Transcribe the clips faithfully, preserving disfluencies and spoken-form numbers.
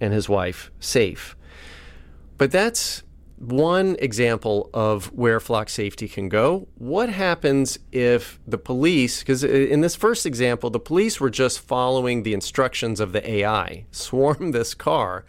and his wife safe. But that's one example of where flock safety can go. What happens if the police, because in this first example, the police were just following the instructions of the A I, swarm this car.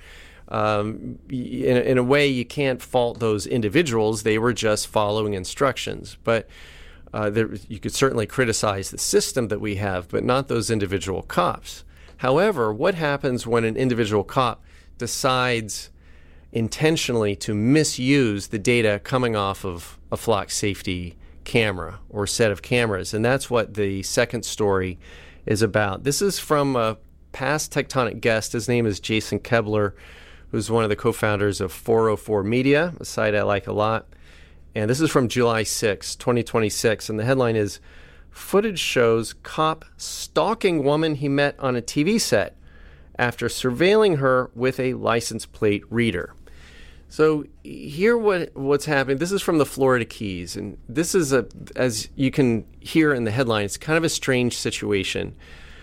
Um, in, in a way, you can't fault those individuals. They were just following instructions. But uh, there, you could certainly criticize the system that we have, but not those individual cops. However, what happens when an individual cop decides intentionally to misuse the data coming off of a flock safety camera or set of cameras? And that's what the second story is about. This is from a past Tectonic guest. His name is Jason Kebler, who's one of the co-founders of four oh four Media, a site I like a lot. And this is from July sixth, twenty twenty-six. And the headline is, "Footage shows cop stalking woman he met on a T V set after surveilling her with a license plate reader." So here what what's happening. This is from the Florida Keys, and this is, a, as you can hear in the headline, it's kind of a strange situation.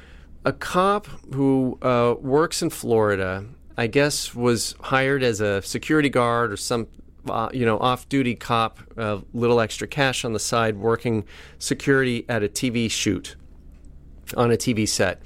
A cop who uh, works in Florida, I guess, was hired as a security guard or some, uh, you know, off-duty cop, a uh, little extra cash on the side, working security at a T V shoot on a T V set.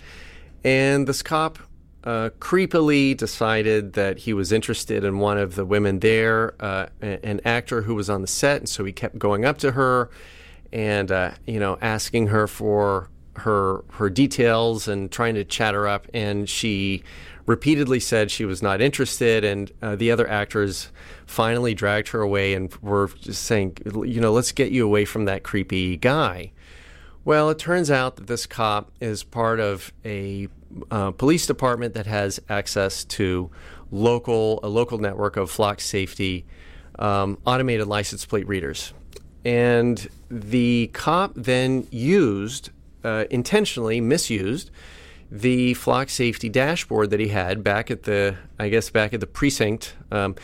And this cop Uh, creepily decided that he was interested in one of the women there, uh, an actor who was on the set, and so he kept going up to her and uh, you know asking her for her her details and trying to chat her up, and she repeatedly said she was not interested, and uh, the other actors finally dragged her away and were just saying, you know, let's get you away from that creepy guy. Well, it turns out that this cop is part of a uh, police department that has access to local a local network of flock safety um, automated license plate readers. And the cop then used, uh, intentionally misused, the flock safety dashboard that he had back at the, I guess, back at the precinct um,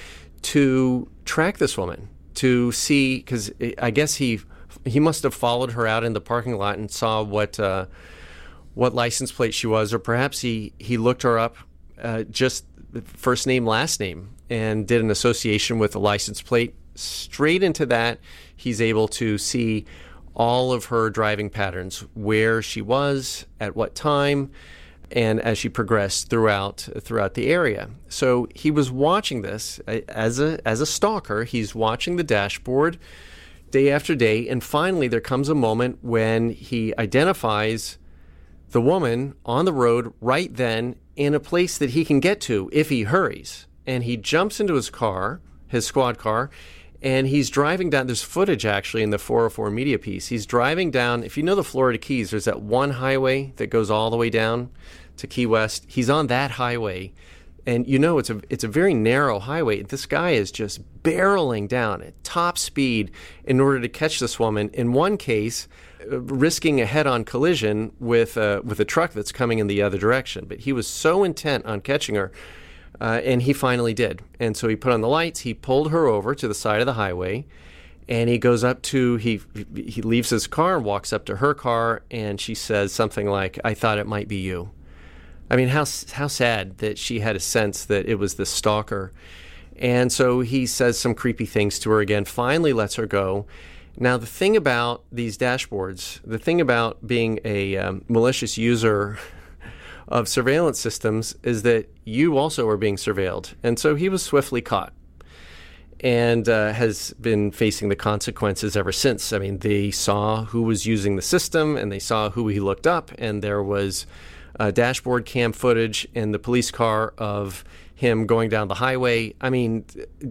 to track this woman, to see, because I guess he... He must have followed her out in the parking lot and saw what uh, what license plate she was, or perhaps he, he looked her up, uh, just first name, last name, and did an association with the license plate. Straight into that, he's able to see all of her driving patterns, where she was, at what time, and as she progressed throughout throughout the area. So he was watching this as a as a stalker. He's watching the dashboard day after day, and finally there comes a moment when he identifies the woman on the road right then in a place that he can get to if he hurries. And he jumps into his car, his squad car, and he's driving down. There's footage actually in the four oh four Media piece. He's driving down, if you know the Florida Keys, there's that one highway that goes all the way down to Key West. He's on that highway. And you know it's a it's a very narrow highway. This guy is just barreling down at top speed in order to catch this woman. In one case, uh, risking a head-on collision with uh, with a truck that's coming in the other direction. But he was so intent on catching her, uh, and he finally did. And so he put on the lights. He pulled her over to the side of the highway, and he goes up to he he leaves his car and walks up to her car, and she says something like, "I thought it might be you." I mean, how how sad that she had a sense that it was the stalker. And so he says some creepy things to her again, finally lets her go. Now, the thing about these dashboards, the thing about being a um, malicious user of surveillance systems is that you also are being surveilled. And so he was swiftly caught and uh, has been facing the consequences ever since. I mean, they saw who was using the system, and they saw who he looked up, and there was Uh, dashboard cam footage in the police car of him going down the highway. I mean,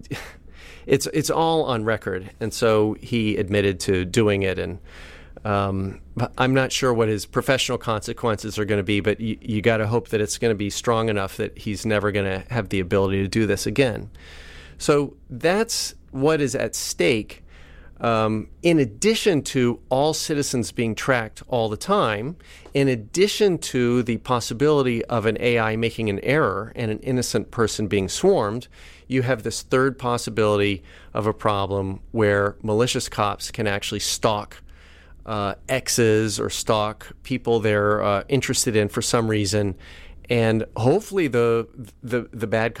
it's it's all on record. And so he admitted to doing it. And um, I'm not sure what his professional consequences are going to be, but you, you got to hope that it's going to be strong enough that he's never going to have the ability to do this again. So that's what is at stake. Um, in addition to all citizens being tracked all the time, in addition to the possibility of an A I making an error and an innocent person being swarmed, you have this third possibility of a problem where malicious cops can actually stalk uh, exes or stalk people they're uh, interested in for some reason, and hopefully the the the bad